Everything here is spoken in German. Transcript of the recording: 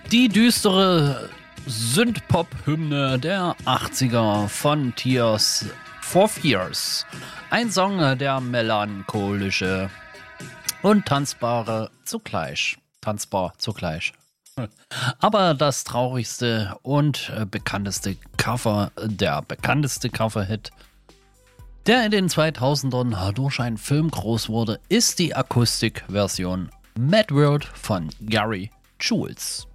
Die düstere Synth-Pop-Hymne der 80er von Tears for Fears. Ein Song, der melancholische und tanzbar zugleich. Aber das traurigste und bekannteste Cover-Hit, der in den 2000ern durch einen Film groß wurde, ist die Akustikversion Mad World von Gary Jules.